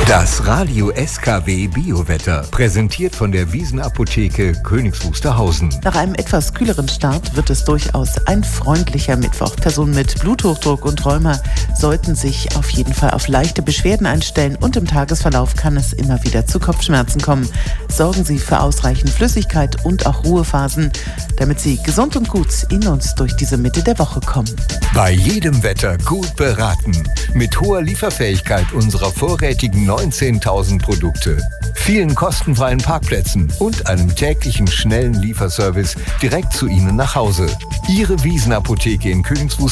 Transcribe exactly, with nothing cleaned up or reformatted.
Das Radio S K W Biowetter, präsentiert von der Wiesenapotheke Königs Wusterhausen. Nach einem etwas kühleren Start wird es durchaus ein freundlicher Mittwoch. Personen mit Bluthochdruck und Rheuma sollten sich auf jeden Fall auf leichte Beschwerden einstellen und im Tagesverlauf kann es immer wieder zu Kopfschmerzen kommen. Sorgen Sie für ausreichend Flüssigkeit und auch Ruhephasen, damit Sie gesund und gut in uns durch diese Mitte der Woche kommen. Bei jedem Wetter gut beraten. Mit hoher Lieferfähigkeit unserer vorrätigen neunzehntausend Produkte, vielen kostenfreien Parkplätzen und einem täglichen schnellen Lieferservice direkt zu Ihnen nach Hause. Ihre Wiesenapotheke in Königs Wusterhausen